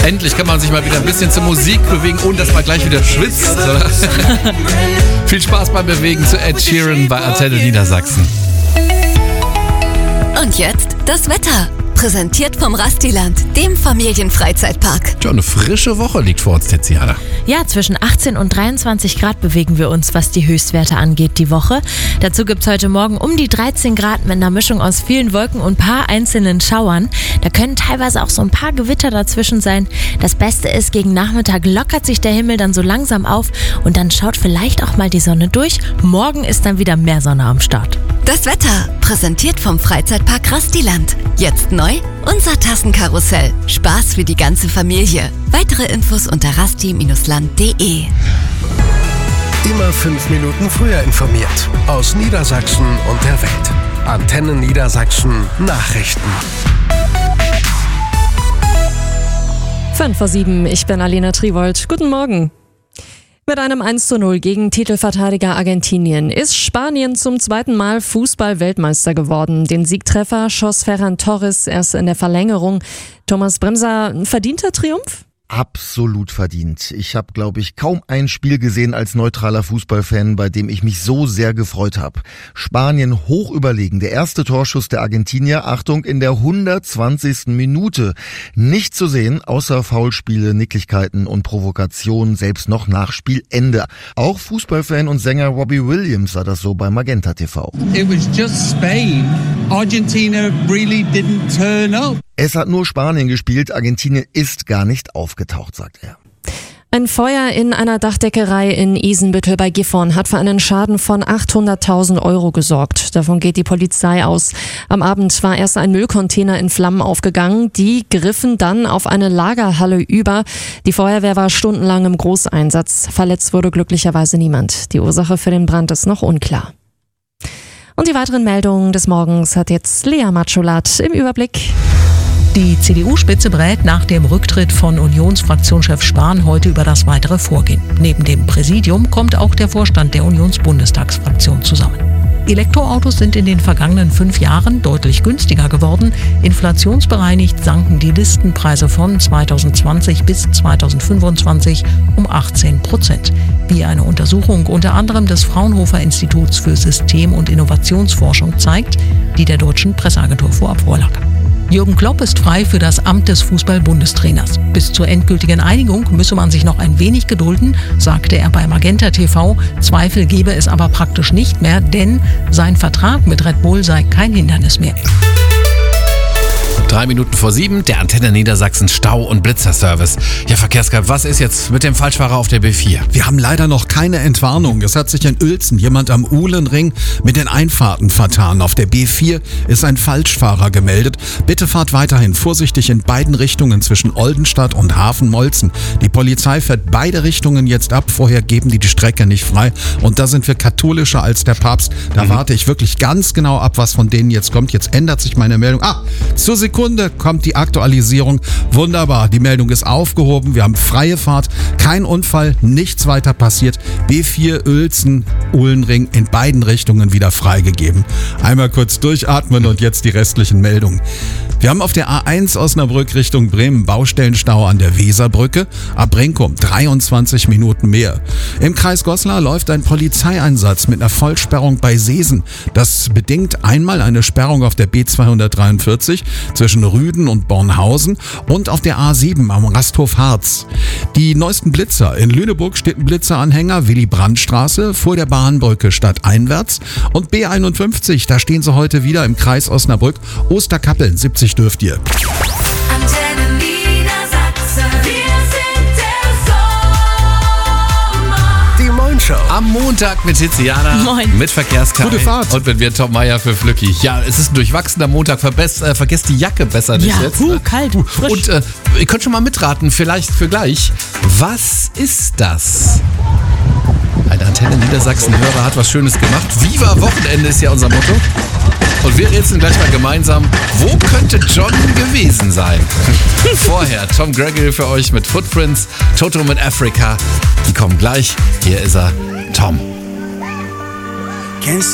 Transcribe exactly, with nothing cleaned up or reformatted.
Endlich kann man sich mal wieder ein bisschen zur Musik bewegen, ohne dass man gleich wieder schwitzt. Viel Spaß beim Bewegen zu Ed Sheeran bei Antenne Niedersachsen. Und jetzt das Wetter. Präsentiert vom Rastiland, dem Familienfreizeitpark. Ja, eine frische Woche liegt vor uns, Tiziana. Ja, zwischen achtzehn und dreiundzwanzig Grad bewegen wir uns, was die Höchstwerte angeht, die Woche. Dazu gibt's heute Morgen um die dreizehn Grad mit einer Mischung aus vielen Wolken und ein paar einzelnen Schauern. Da können teilweise auch so ein paar Gewitter dazwischen sein. Das Beste ist, gegen Nachmittag lockert sich der Himmel dann so langsam auf und dann schaut vielleicht auch mal die Sonne durch. Morgen ist dann wieder mehr Sonne am Start. Das Wetter, präsentiert vom Freizeitpark Rastiland. Jetzt neu, unser Tassenkarussell. Spaß für die ganze Familie. Weitere Infos unter rasti Bindestrich land punkt de. Immer fünf Minuten früher informiert. Aus Niedersachsen und der Welt. Antenne Niedersachsen Nachrichten. fünf vor sieben, ich bin Alena Triwold. Guten Morgen. Mit einem eins zu null gegen Titelverteidiger Argentinien ist Spanien zum zweiten Mal Fußball-Weltmeister geworden. Den Siegtreffer schoss Ferran Torres erst in der Verlängerung. Thomas Bremser, ein verdienter Triumph? Absolut verdient. Ich habe, glaube ich, kaum ein Spiel gesehen als neutraler Fußballfan, bei dem ich mich so sehr gefreut habe. Spanien hoch überlegen. Der erste Torschuss der Argentinier, Achtung, in der hundertzwanzigsten Minute. Nicht zu sehen, außer Foulspiele, Nicklichkeiten und Provokationen, selbst noch nach Spielende. Auch Fußballfan und Sänger Robbie Williams sah das so bei Magenta T V. It was just Spain. Argentina really didn't turn up. Es hat nur Spanien gespielt, Argentinien ist gar nicht aufgetaucht, sagt er. Ein Feuer in einer Dachdeckerei in Isenbüttel bei Gifhorn hat für einen Schaden von achthunderttausend Euro gesorgt. Davon geht die Polizei aus. Am Abend war erst ein Müllcontainer in Flammen aufgegangen. Die griffen dann auf eine Lagerhalle über. Die Feuerwehr war stundenlang im Großeinsatz. Verletzt wurde glücklicherweise niemand. Die Ursache für den Brand ist noch unklar. Und die weiteren Meldungen des Morgens hat jetzt Lea Matschulat im Überblick. Die C D U-Spitze berät nach dem Rücktritt von Unionsfraktionschef Spahn heute über das weitere Vorgehen. Neben dem Präsidium kommt auch der Vorstand der Unionsbundestagsfraktion zusammen. Elektroautos sind in den vergangenen fünf Jahren deutlich günstiger geworden. Inflationsbereinigt sanken die Listenpreise von zweitausendzwanzig bis zweitausendfünfundzwanzig um achtzehn Prozent. Wie eine Untersuchung unter anderem des Fraunhofer Instituts für System- und Innovationsforschung zeigt, die der deutschen Presseagentur vorab vorlag. Jürgen Klopp ist frei für das Amt des Fußball-Bundestrainers. Bis zur endgültigen Einigung müsse man sich noch ein wenig gedulden, sagte er bei Magenta T V. Zweifel gebe es aber praktisch nicht mehr, denn sein Vertrag mit Red Bull sei kein Hindernis mehr. Drei Minuten vor sieben, der Antenne Niedersachsen Stau- und Blitzerservice. Ja, Verkehrsgab, was ist jetzt mit dem Falschfahrer auf der B vier? Wir haben leider noch keine Entwarnung. Es hat sich in Uelzen jemand am Uhlenring mit den Einfahrten vertan. Auf der B vier ist ein Falschfahrer gemeldet. Bitte fahrt weiterhin vorsichtig in beiden Richtungen zwischen Oldenstadt und Hafenmolzen. Die Polizei fährt beide Richtungen jetzt ab. Vorher geben die die Strecke nicht frei. Und da sind wir katholischer als der Papst. Da mhm. warte ich wirklich ganz genau ab, was von denen jetzt kommt. Jetzt ändert sich meine Meldung. Ah, zur Sekunde kommt die Aktualisierung. Wunderbar, die Meldung ist aufgehoben. Wir haben freie Fahrt, kein Unfall, nichts weiter passiert. B vier Uelzen, Uhlenring in beiden Richtungen wieder freigegeben. Einmal kurz durchatmen und jetzt die restlichen Meldungen. Wir haben auf der A eins Osnabrück Richtung Bremen Baustellenstau an der Weserbrücke. Ab Brinkum dreiundzwanzig Minuten mehr. Im Kreis Goslar läuft ein Polizeieinsatz mit einer Vollsperrung bei Seesen. Das bedingt einmal eine Sperrung auf der B zweihundertdreiundvierzig zwischen Rüden und Bornhausen und auf der A sieben am Rasthof Harz. Die neuesten Blitzer. In Lüneburg steht ein Blitzeranhänger Willy-Brandt-Straße vor der Bahnbrücke stadteinwärts. Und B einundfünfzig, da stehen sie heute wieder im Kreis Osnabrück. Osterkappeln, siebzig dürft ihr. Antenne Niedersachsen, wir sind der Sommer. Die Moin-Show. Am Montag mit Tiziana, Moin. mit Verkehrskai Gute Fahrt. und mit mir Tom Meyer für Flücki. Ja, es ist ein durchwachsener Montag, Verbess, äh, vergesst die Jacke besser nicht Ja, jetzt. puh, ne? kalt, frisch. Und äh, ihr könnt schon mal mitraten, vielleicht für gleich. Was ist das? Ein Antenne Niedersachsen-Hörer hat was Schönes gemacht. Viva Wochenende ist ja unser Motto. Und wir rätseln gleich mal gemeinsam, wo könnte John gewesen sein? Vorher Tom Gregory für euch mit Footprints, Toto mit Africa. Die kommen gleich. Hier ist er, Tom.